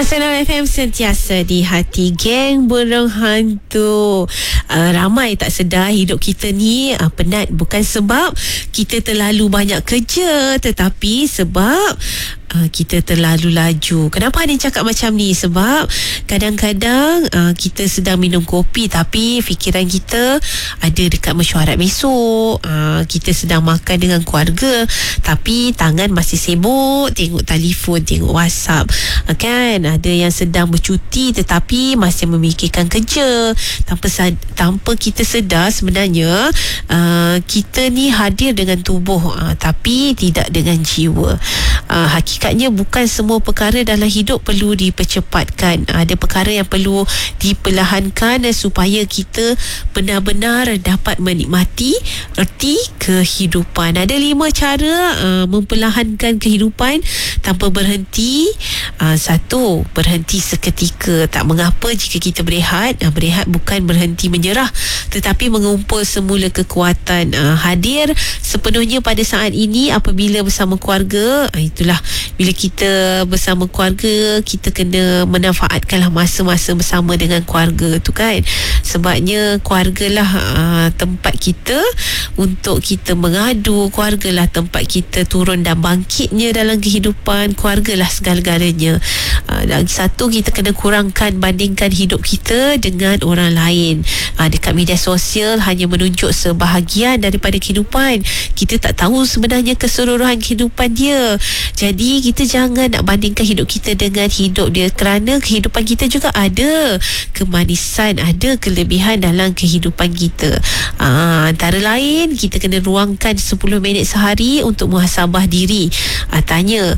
Nasional FM sentiasa di hati, geng burung hantu. Ramai tak sedar hidup kita ni penat bukan sebab kita terlalu banyak kerja, tetapi sebab kita terlalu laju. Kenapa ada cakap macam ni? Sebab kadang-kadang kita sedang minum kopi tapi fikiran kita ada dekat mesyuarat besok. Kita sedang makan dengan keluarga tapi tangan masih sibuk tengok telefon, tengok WhatsApp. Kan ada yang sedang bercuti tetapi masih memikirkan kerja. Tanpa kita sedar sebenarnya kita ni hadir dengan tubuh tapi tidak dengan jiwa. Hakikatnya bukan semua perkara dalam hidup perlu dipercepatkan. Ada perkara yang perlu diperlahankan supaya kita benar-benar dapat menikmati erti kehidupan. Ada 5 cara memperlahankan kehidupan tanpa berhenti. 1. Berhenti seketika. Tak mengapa jika kita berehat. Berehat bukan berhenti menyerah tetapi mengumpul semula kekuatan. Hadir sepenuhnya pada saat ini apabila bersama keluarga. Itulah, bila kita bersama keluarga, kita kena memanfaatkanlah masa-masa bersama dengan keluarga tu kan. Sebabnya keluarga lah tempat kita untuk kita mengadu, keluarga lah tempat kita turun dan bangkitnya dalam kehidupan, keluarga lah segala-galanya. Lagi satu, kita kena kurangkan bandingkan hidup kita dengan orang lain. Dekat media sosial hanya menunjuk sebahagian daripada kehidupan. Kita tak tahu sebenarnya keseluruhan kehidupan dia. Jadi kita jangan nak bandingkan hidup kita dengan hidup dia, kerana kehidupan kita juga ada kemanisan, ada kelebihan dalam kehidupan kita. Antara lain, kita kena ruangkan 10 minit sehari untuk muhasabah diri. Tanya,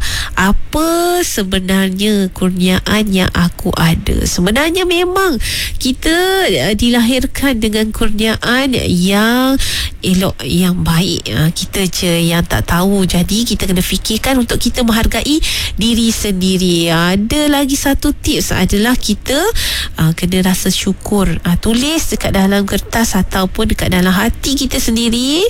apa sebenarnya kurniaan yang aku ada? Sebenarnya memang kita dilahirkan dengan kurniaan yang elok, yang baik. Kita je yang tak tahu. Jadi kita kena fikirkan untuk kita menghargai diri sendiri. Ada lagi satu tips adalah kita kena rasa syukur. Tulis dekat dalam kertas ataupun dekat dalam hati kita sendiri,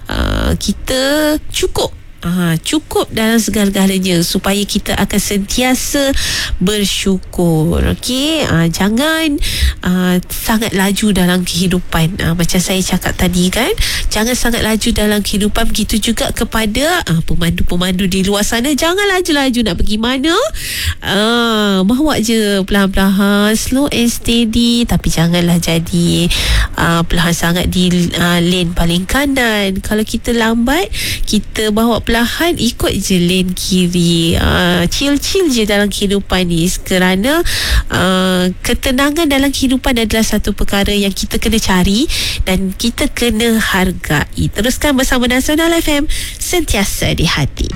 kita cukup dalam segala-galanya supaya kita akan sentiasa bersyukur. Okey, jangan sangat laju dalam kehidupan. Macam saya cakap tadi kan, jangan sangat laju dalam kehidupan. Begitu juga kepada pemandu-pemandu di luar sana, jangan laju-laju nak pergi mana. Bawa je perlahan-lahan, slow and steady, tapi janganlah jadi perlahan sangat di lane paling kanan. Kalau kita lambat, kita bawa perlahan, ikut je lane kiri. Chill-chill je dalam kehidupan ni, kerana ketenangan dalam kehidupan adalah satu perkara yang kita kena cari dan kita kena hargai. Teruskan bersama Nasional FM, sentiasa di hati.